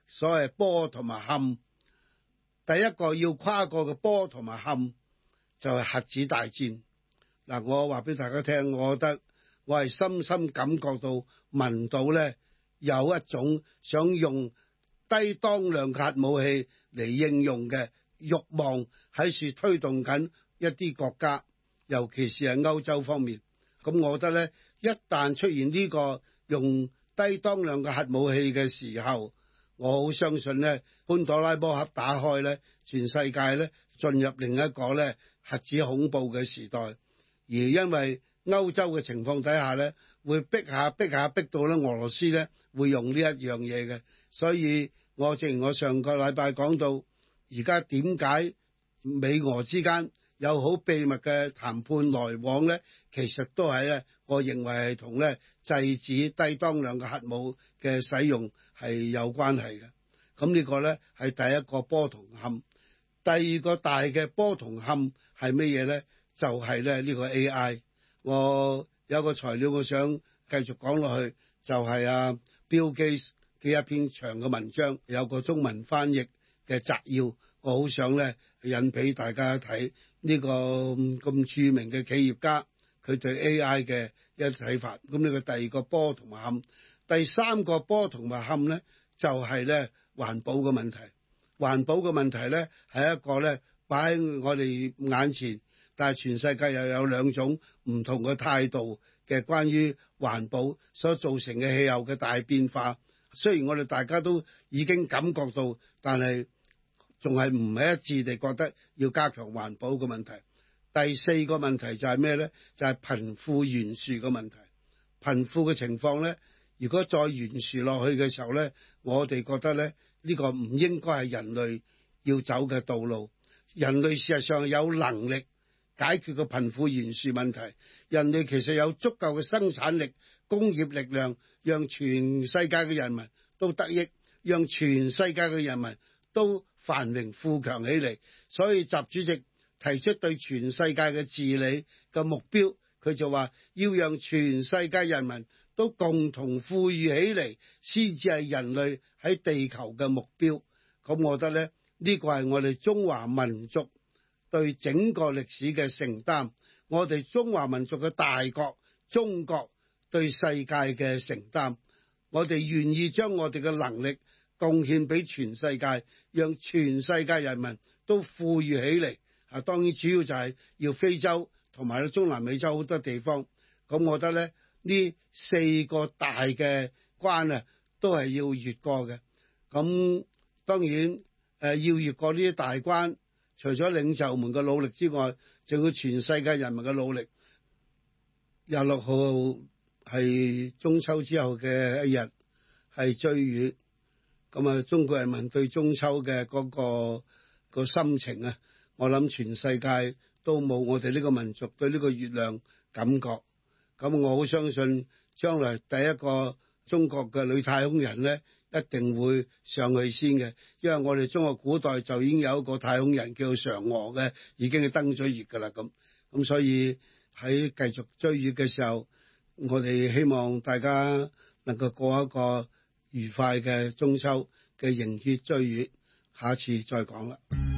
所謂波同埋坎。第一個要跨過嘅波同埋坎就係核子大戰。嗱，我話俾大家聽，我覺得我係深深感覺到聞到咧有一種想用低當量核武器嚟應用嘅慾望喺處推動緊一啲國家，尤其是係歐洲方面。咁我覺得咧，一旦出現呢個用低當量嘅核武器嘅時候，我好相信咧，潘朵拉魔盒打開咧，全世界咧進入另一個咧核子恐怖嘅時代。而因為歐洲嘅情況底下咧，會逼到咧俄羅斯咧會用呢一樣嘢嘅，所以正如我上個禮拜講到，而家點解美俄之間有好秘密嘅談判來往咧？其實都係咧，我認為係同咧制止低當量嘅核武嘅使用係有關係嘅。咁呢個咧係第一個波同坎。第二個大嘅波同坎係乜嘢咧？就係咧呢個 AI。我有個材料我想繼續講落去，就係Bill Gates嘅一篇長嘅文章，有個中文翻譯嘅摘要，我好想咧引俾大家睇呢個咁著名嘅企業家佢對 AI 嘅一睇法。咁呢個第二個波同埋坎。第三個波同埋坎咧，就係咧環保嘅問題。環保嘅問題咧係一個咧擺喺我哋眼前，但係全世界又有兩種唔同嘅態度嘅關於環保所造成嘅氣候嘅大變化。雖然我哋大家都已經感覺到，但係仲係唔係一致地覺得要加強環保嘅問題。第四個問題就係咩咧？就係貧富懸殊嘅問題。貧富嘅情況咧，如果再懸殊落去嘅時候咧，我哋覺得咧呢個唔應該係人類要走嘅道路。人類事實上有能力解決個貧富懸殊問題。人類其實有足夠嘅生產力、工業力量，讓全世界嘅人民都得益，讓全世界嘅人民都繁榮富強起嚟。所以習主席提出對全世界嘅治理嘅目標，佢就話要讓全世界人民都共同富裕起嚟，先至係人類喺地球嘅目標。咁我覺得咧，呢個係我哋中華民族對整個歷史嘅承擔，我哋中華民族嘅大國中國對世界嘅承擔。我哋願意將我哋嘅能力貢獻俾全世界，讓全世界人民都富裕起嚟。當然主要就係要非洲同埋中南美洲好多地方。咁我覺得咧，呢四個大嘅關都係要越過嘅。咁當然要越過呢啲大關，除咗領袖們嘅努力之外，仲要全世界人民嘅努力。26號係中秋之後嘅一日，係追月。咁中國人民對中秋嘅嗰個心情我諗全世界都冇我哋呢個民族對呢個月亮感覺。咁我好相信將來第一個中國嘅女太空人咧，一定會上去先嘅，因為我哋中國古代就已經有一個太空人叫嫦娥嘅，已經係登咗月噶啦。咁所以喺繼續追月嘅時候，我哋希望大家能夠過一個愉快嘅中秋嘅迎接追月。下次再講啦。